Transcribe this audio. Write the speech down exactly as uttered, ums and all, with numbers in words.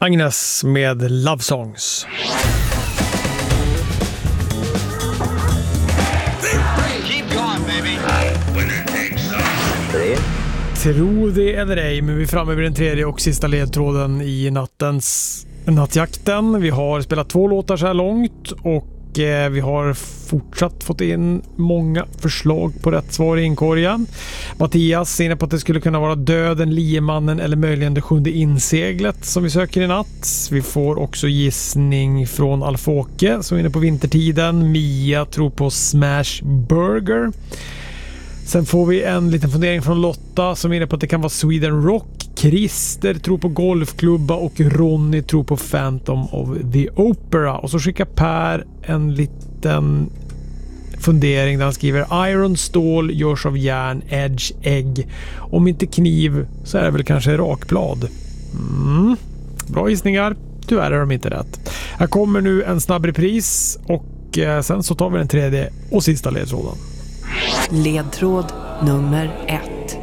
Agnes med Love Songs. Tro det eller ej, men vi är framme vid den tredje och sista ledtråden i nattens nattjakten. Vi har spelat två låtar så här långt och eh, vi har fortsatt fått in många förslag på rätt svar i inkorgen. Mattias är inne på att det skulle kunna vara Döden, Liemannen eller möjligen Det sjunde inseglet som vi söker i natt. Vi får också gissning från Alfåke som är inne på Vintertiden. Mia tror på Smash Burger. Sen får vi en liten fundering från Lotta som är inne på att det kan vara Sweden Rock. Christer tror på Golfklubba och Ronny tror på Phantom of the Opera. Och så skickar Per en liten fundering där han skriver Iron, stål, görs av järn, edge, ägg. Om inte kniv så är det väl kanske rakblad. Mm. Bra gissningar. Tyvärr är de inte rätt. Här kommer nu en snabb repris och eh, sen så tar vi den tredje och sista ledtråden. Ledtråd nummer ett.